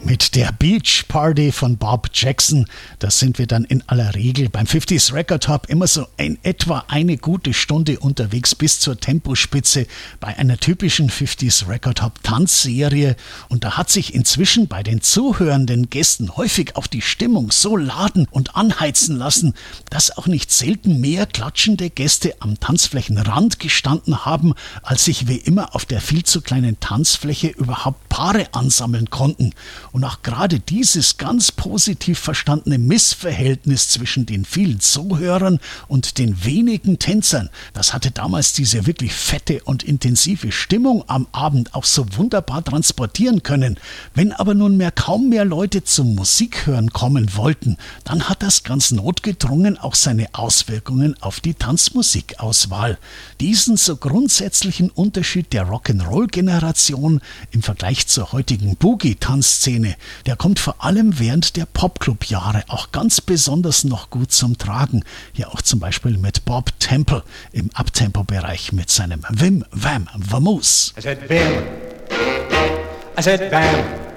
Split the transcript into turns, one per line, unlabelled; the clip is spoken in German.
Mit der Beach Party von Bob Jackson, da sind wir dann in aller Regel beim 50s Record Hub immer so in etwa eine gute Stunde unterwegs bis zur Tempospitze bei einer typischen 50s Record Hub Tanzserie. Und da hat sich inzwischen bei den zuhörenden Gästen häufig auch die Stimmung so laden und anheizen lassen, dass auch nicht selten mehr klatschende Gäste am Tanzflächenrand gestanden haben, als sich wie immer auf der viel zu kleinen Tanzfläche überhaupt Paare ansammeln konnten. Und auch gerade dieses ganz positiv verstandene Missverhältnis zwischen den vielen Zuhörern und den wenigen Tänzern, das hatte damals diese wirklich fette und intensive Stimmung am Abend auch so wunderbar transportieren können. Wenn aber nunmehr kaum mehr Leute zum Musikhören kommen wollten, dann hat das ganz notgedrungen auch seine Auswirkungen auf die Tanzmusikauswahl. Diesen so grundsätzlichen Unterschied der Rock'n'Roll-Generation im Vergleich zur heutigen Boogie-Tanzszene, der kommt vor allem während der Popclub-Jahre auch ganz besonders noch gut zum Tragen. Hier auch zum Beispiel mit Bob Temple im Uptempo-Bereich mit seinem Vim Vam Vamoose.
I said Vim. I said Vam.